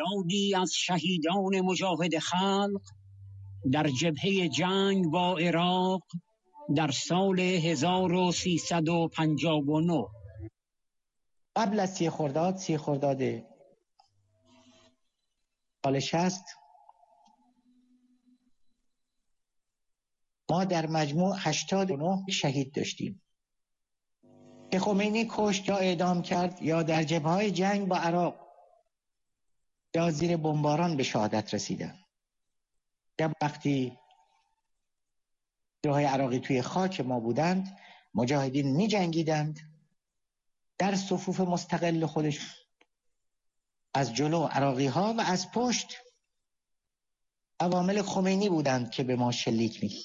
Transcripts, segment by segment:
یادی از شهیدان مجاهد خلق در جبهه جنگ با عراق در سال 1359. قبل از 30 خرداد سال 60 ما در مجموع 89 شهید داشتیم که خمینی کشت یا اعدام کرد یا در جبهه‌های جنگ با عراق یا زیر بمباران به شهادت رسیدن. یا وقتی جبهه‌های عراقی توی خاک ما بودند، مجاهدین می جنگیدند در صفوف مستقل خودش، از جلو عراقی ها و از پشت عوامل خمینی بودند که به ما شلیک می.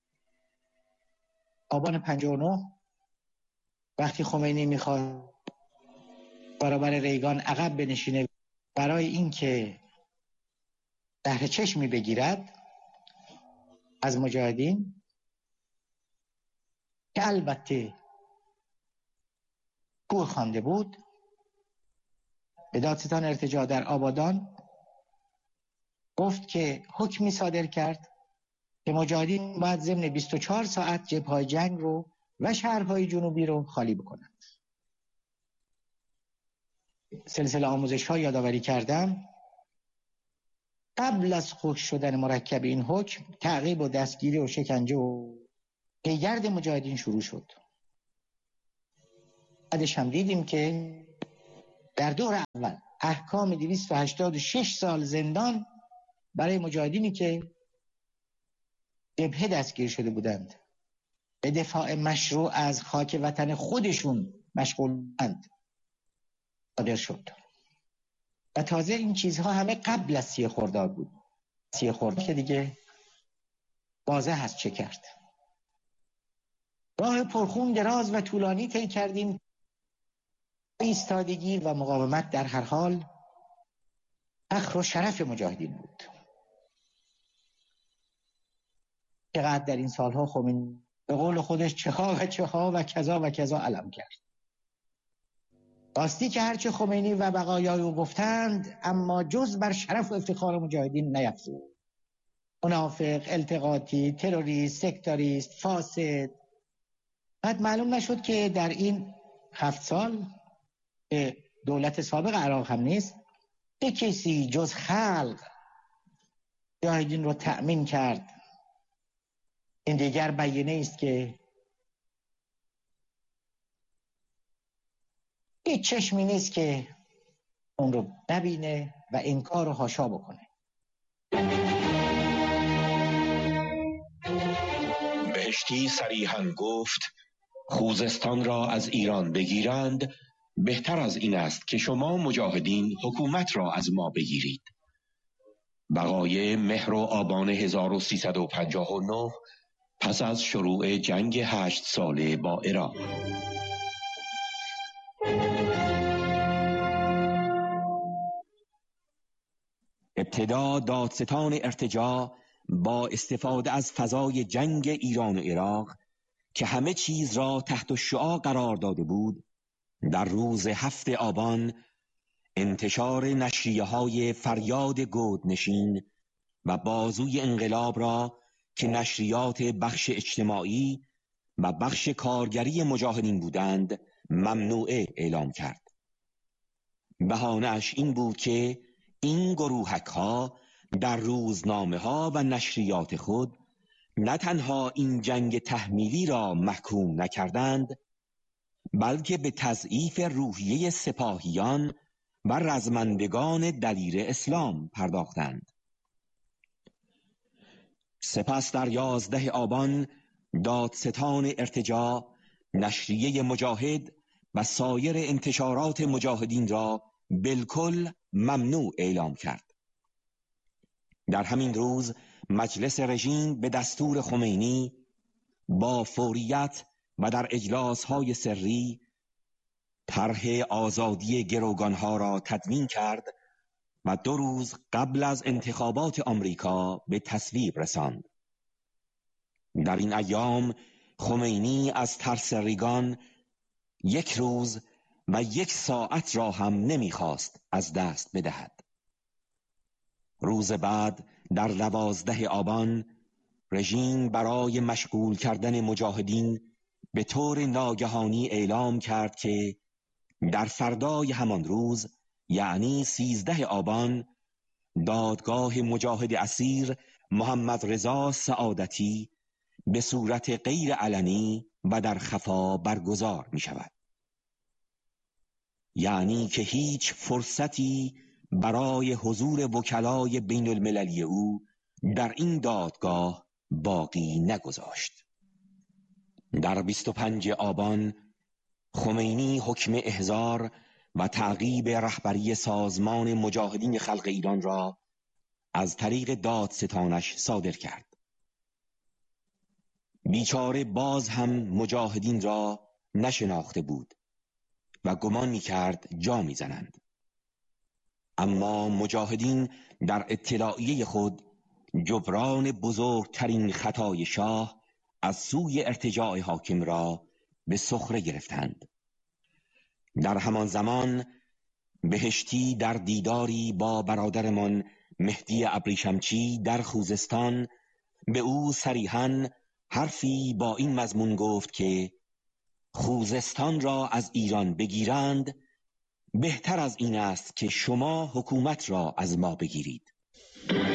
آبان 59 وقتی خمینی میخواد برابر ریگان عقب بنشینه برای اینکه زهر چشمی بگیرد از مجاهدین، که البته کور خوانده بود، به دادستان ارتجاع در آبادان گفت که حکمی صادر کرد که مجاهدین باید ضمن 24 ساعت جبهه‌های جنگ رو و شهرهای جنوبی رو خالی بکنند. سلسله آموزش‌ها یادآوری کردم. قبل از خشک شدن مرکب این حکم، تعقیب و دستگیری و شکنجه و پیگرد مجاهدین شروع شد. بعدش هم دیدیم که در دور اول احکام 286 سال زندان برای مجاهدینی که جبهه دستگیر شده بودند، به دفاع مشروع از خاک وطن خودشون مشغولند، صادر شد. و تازه این چیزها همه قبل از 30 خرداد بود. 30 خرداد که دیگه واضح هست چه کرد. راه پرخون دراز و طولانی طی کردیم. ایستادگی و مقاومت در هر حال فخر و شرف مجاهدین بود. چقدر در این سالها خمینی به قول خودش چها و کذا علم کرد. راستی که هرچه خمینی و بقایای او گفتند، اما جز بر شرف و افتخار مجاهدین نیفزود. منافق، التقاطی، تروریست، سکتاریست، فاسد. بعد معلوم نشد که در این 7 سال دولت سابق عراق هم نیست، چه کسی جز خلق مجاهدین رو تأمین کرد. این دیگر بیانیه است که هیچ چشمی نیست که اون رو نبینه و انکار رو حاشا بکنه. بهشتی صریحاً گفت خوزستان را از ایران بگیرند، بهتر از این است که شما مجاهدین حکومت را از ما بگیرید. بقای مهر و آبان 1359 پس از شروع جنگ 8 ساله با عراق. ابتدا دادستان ارتجاع با استفاده از فضای جنگ ایران و عراق که همه چیز را تحت الشعاع قرار داده بود، در روز 7 آبان انتشار نشریه‌های فریاد گودنشین و بازوی انقلاب را که نشریات بخش اجتماعی و بخش کارگری مجاهدین بودند ممنوعه اعلام کرد. بهانه‌اش این بود که این گروهک‌ها در روزنامه‌ها و نشریات خود نه تنها این جنگ تحمیلی را محکوم نکردند، بلکه به تضعیف روحیه سپاهیان و رزمندگان دلیر اسلام پرداختند. سپس در 11 آبان دادستان ارتجاع نشریه مجاهد و سایر انتشارات مجاهدین را بالکل ممنوع اعلام کرد. در همین روز مجلس رژیم به دستور خمینی با فوریت و در اجلاس‌های سری طرح آزادی گروگانها را تدوین کرد و 2 روز قبل از انتخابات آمریکا به تصویب رساند. در این ایام خمینی از ترس ریگان 1 روز و 1 ساعت را هم نمیخواست از دست بدهد. روز بعد در 12 آبان رژیم برای مشغول کردن مجاهدین به طور ناگهانی اعلام کرد که در فردای همان روز یعنی 13 آبان دادگاه مجاهد اسیر محمد رضا سعادتی به صورت غیر علنی و در خفا برگزار می شود. یعنی که هیچ فرصتی برای حضور وکلای بین المللی او در این دادگاه باقی نگذاشت. در 25 آبان خمینی حکم احضار و تعقیب رهبری سازمان مجاهدین خلق ایران را از طریق دادستانش صادر کرد. بیچاره باز هم مجاهدین را نشناخته بود و گمان می‌کرد جا می‌زنند. اما مجاهدین در اطلاعیه خود جبران بزرگترین خطای شاه از سوی ارتجاع حاکم را به سخره گرفتند. در همان زمان بهشتی در دیداری با برادرمان مهدی ابریشمچی در خوزستان به او صریحاً حرفی با این مضمون گفت که خوزستان را از ایران بگیرند بهتر از این است که شما حکومت را از ما بگیرید.